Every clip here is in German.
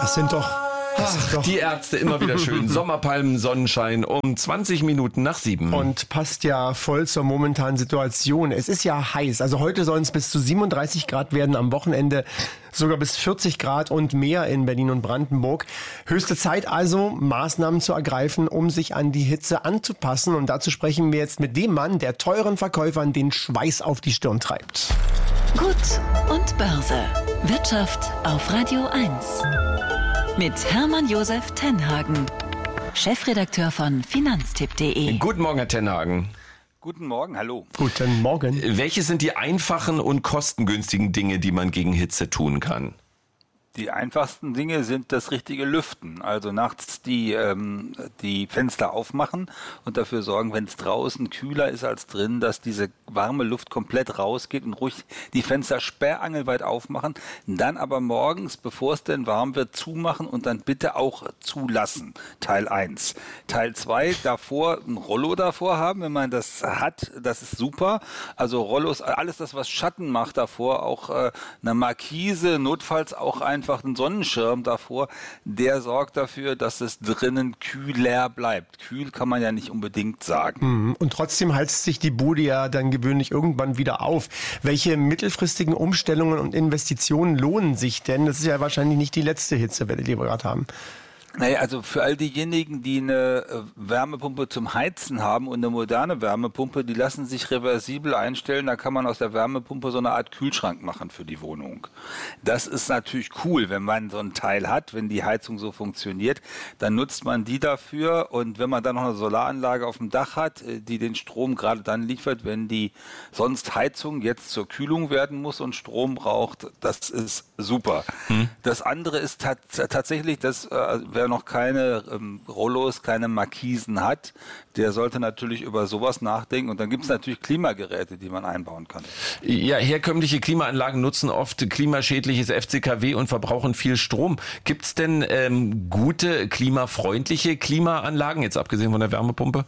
Das sind doch... Die Ärzte, immer wieder schön. Sommerpalmen, Sonnenschein um 20 Minuten nach 7. Und passt ja voll zur momentanen Situation. Es ist ja heiß. Also heute sollen es bis zu 37 Grad werden, am Wochenende sogar bis 40 Grad und mehr in Berlin und Brandenburg. Höchste Zeit also, Maßnahmen zu ergreifen, um sich an die Hitze anzupassen. Und dazu sprechen wir jetzt mit dem Mann, der teuren Verkäufern den Schweiß auf die Stirn treibt. Gut und Börse. Wirtschaft auf Radio 1. Mit Hermann Josef Tenhagen, Chefredakteur von Finanztipp.de. Guten Morgen, Herr Tenhagen. Guten Morgen, hallo. Guten Morgen. Welche sind die einfachen und kostengünstigen Dinge, die man gegen Hitze tun kann? Die einfachsten Dinge sind das richtige Lüften. Also nachts die Fenster aufmachen und dafür sorgen, wenn es draußen kühler ist als drin, dass diese warme Luft komplett rausgeht und ruhig die Fenster sperrangelweit aufmachen. Dann aber morgens, bevor es denn warm wird, zumachen und dann bitte auch zulassen. Teil 1. Teil 2, davor ein Rollo davor haben, wenn man das hat, das ist super. Also Rollos, alles das, was Schatten macht davor, auch eine Markise, notfalls auch einfach einen Sonnenschirm davor, der sorgt dafür, dass es drinnen kühler bleibt. Kühl kann man ja nicht unbedingt sagen. Und trotzdem heizt sich die Bude ja dann gewöhnlich irgendwann wieder auf. Welche mittelfristigen Umstellungen und Investitionen lohnen sich denn? Das ist ja wahrscheinlich nicht die letzte Hitzewelle, die wir gerade haben. Naja, also für all diejenigen, die eine Wärmepumpe zum Heizen haben und eine moderne Wärmepumpe, die lassen sich reversibel einstellen. Da kann man aus der Wärmepumpe so eine Art Kühlschrank machen für die Wohnung. Das ist natürlich cool, wenn man so ein Teil hat, wenn die Heizung so funktioniert, dann nutzt man die dafür. Und wenn man dann noch eine Solaranlage auf dem Dach hat, die den Strom gerade dann liefert, wenn die sonst Heizung jetzt zur Kühlung werden muss und Strom braucht, das ist super. Das andere ist tatsächlich, wer noch keine Rollos, keine Markisen hat, der sollte natürlich über sowas nachdenken. Und dann gibt es natürlich Klimageräte, die man einbauen kann. Ja, herkömmliche Klimaanlagen nutzen oft klimaschädliches FCKW und verbrauchen viel Strom. Gibt es denn gute, klimafreundliche Klimaanlagen, jetzt abgesehen von der Wärmepumpe?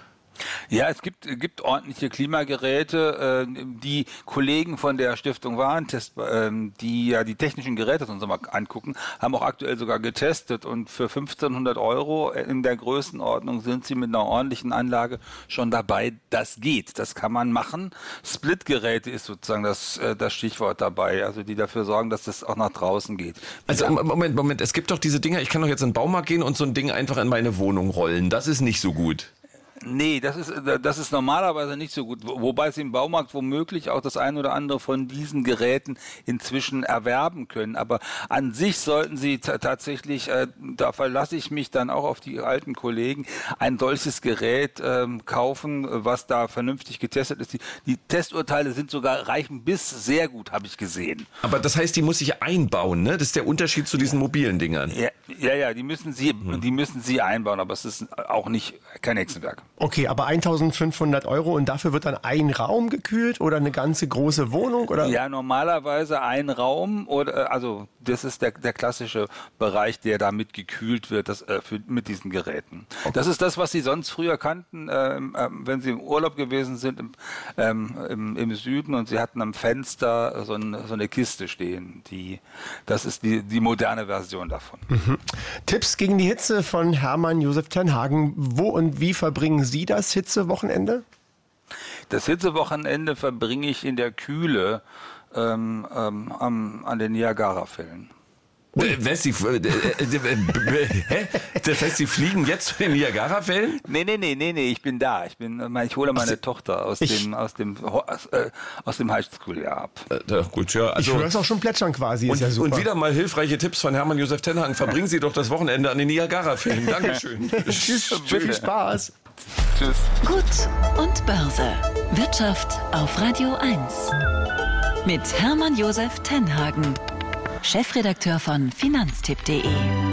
Ja, es gibt ordentliche Klimageräte. Die Kollegen von der Stiftung Warentest, die ja die technischen Geräte uns mal angucken, haben auch aktuell sogar getestet und für 1.500 € in der Größenordnung sind sie mit einer ordentlichen Anlage schon dabei. Das geht, das kann man machen. Splitgeräte ist sozusagen das Stichwort dabei, also die dafür sorgen, dass das auch nach draußen geht. Also Moment, es gibt doch diese Dinger, ich kann doch jetzt in den Baumarkt gehen und so ein Ding einfach in meine Wohnung rollen. Das ist nicht so gut. Nee, das ist normalerweise nicht so gut, wobei Sie im Baumarkt womöglich auch das ein oder andere von diesen Geräten inzwischen erwerben können. Aber an sich sollten Sie tatsächlich, da verlasse ich mich dann auch auf die alten Kollegen, ein solches Gerät kaufen, was da vernünftig getestet ist. Die Testurteile reichen bis sehr gut, habe ich gesehen. Aber das heißt, die muss ich einbauen, ne? Das ist der Unterschied zu diesen mobilen Dingern. Ja, die müssen Sie einbauen, aber es ist auch kein Hexenwerk. Okay, aber 1.500 € und dafür wird dann ein Raum gekühlt oder eine ganze große Wohnung? Oder? Ja, normalerweise ein Raum, also das ist der klassische Bereich, der damit gekühlt wird, mit diesen Geräten. Okay. Das ist das, was Sie sonst früher kannten, wenn Sie im Urlaub gewesen sind im Süden und Sie hatten am Fenster so eine Kiste stehen. Das ist die moderne Version davon. Tipps gegen die Hitze von Hermann Josef Tenhagen. Wo und wie verbringen Sie das Hitzewochenende? Das Hitzewochenende verbringe ich in der Kühle an den Niagarafällen. Das heißt, Sie fliegen jetzt zu den Niagarafällen? Nee, ich bin da. Ich hole meine Tochter aus dem Highschool-Jahr ab. Gut, ja. Also, ich höre es auch schon plätschern quasi. Und, und wieder mal hilfreiche Tipps von Hermann Josef Tenhagen. Verbringen Sie doch das Wochenende an den Niagarafällen. Dankeschön. Tschüss, viel Spaß. Tschüss. Gut und Börse. Wirtschaft auf Radio 1. Mit Hermann Josef Tenhagen, Chefredakteur von Finanztipp.de.